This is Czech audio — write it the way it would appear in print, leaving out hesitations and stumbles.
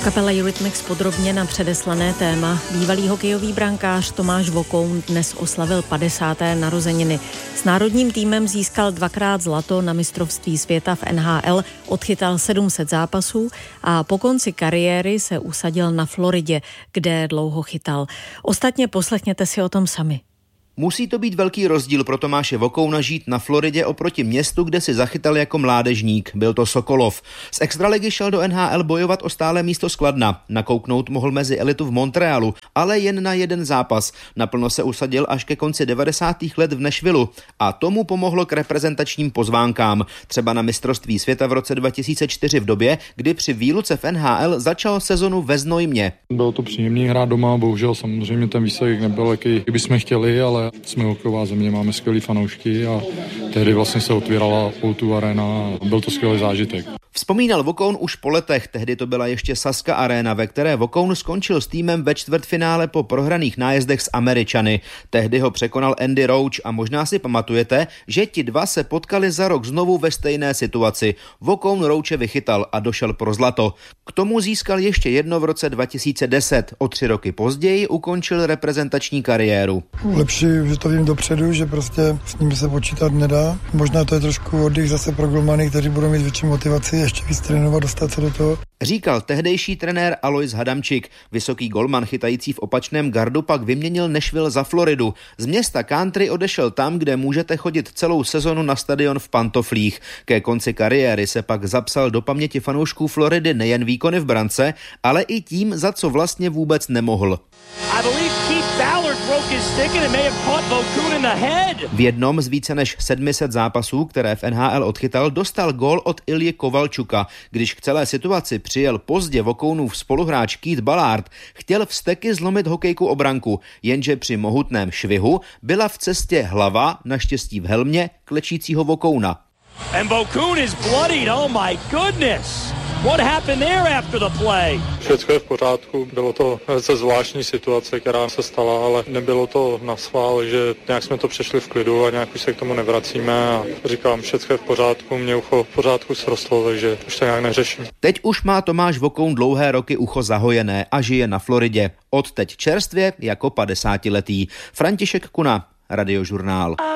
V kapele Eurythmics podrobně na předeslané téma. Bývalý hokejový brankář Tomáš Vokoun dnes oslavil 50. narozeniny. S národním týmem získal 2x zlato na mistrovství světa v NHL, odchytal 700 zápasů a po konci kariéry se usadil na Floridě, kde dlouho chytal. Ostatně poslechněte si o tom sami. Musí to být velký rozdíl pro Tomáše Vokouna žít na Floridě oproti městu, kde si zachytal jako mládežník. Byl to Sokolov. Z extraligy šel do NHL bojovat o stále místo z Kladna. Nakouknout mohl mezi elitu v Montrealu, ale jen na jeden zápas. Naplno se usadil až ke konci 90. let v Nashvillu a tomu pomohlo k reprezentačním pozvánkám. Třeba na mistrovství světa v roce 2004 v době, kdy při výluce v NHL začal sezonu ve Znojmě. Bylo to příjemný hrát doma, bohužel samozřejmě ten výsledek nebyl, jaký bychom chtěli, ale jsme hokejová země, máme skvělý fanoušky a tehdy vlastně se otvírala O2 Arena a byl to skvělý zážitek. Vzpomínal Vokoun už po letech, tehdy to byla ještě Saska Arena, ve které Vokoun skončil s týmem ve čtvrtfinále po prohraných nájezdech s Američany. Tehdy ho překonal Andy Roach a možná si pamatujete, že ti dva se potkali za rok znovu ve stejné situaci. Vokoun Roache vychytal a došel pro zlato. K tomu získal ještě jedno v roce 2010. O 3 roky později ukončil reprezentační kariéru. Lepší, že to vím dopředu, že prostě s ním se počítat nedá. Možná to je trošku oddych zase pro golmany, kteří budou mít větší motivaci ještě víc trénovat, dostat se do toho. Říkal tehdejší trenér Alois Hadamčík. Vysoký golman chytající v opačném gardu pak vyměnil Nashville za Floridu. Z města country odešel tam, kde můžete chodit celou sezonu na stadion v pantoflích. Ke konci kariéry se pak zapsal do paměti fanoušků Floridy nejen výkony v brance, ale i tím, za co vlastně vůbec nemohl. V jednom z více než 700 zápasů, které v NHL odchytal, dostal gól od Ilji Kovalčuka. Když k celé situaci přijel pozdě Vokounův spoluhráč Keith Ballard, chtěl vzteky zlomit hokejku o branku, jenže při mohutném švihu byla v cestě hlava, naštěstí v helmě, klečícího Vokouna. And Vokoun is bloodied, oh my goodness! What happened there after the play? Všechno je v pořádku, bylo to velice zvláštní situace, která se stala, ale nebylo to na schvál, že nějak jsme to přešli v klidu a nějak už se k tomu nevracíme a říkám, všechno je v pořádku, mě ucho v pořádku srostlo, takže už to nějak neřeším. Teď už má Tomáš Vokoun dlouhé roky ucho zahojené a žije na Floridě. Odteď čerstvě jako 50letý. František Kuna, Radiožurnál.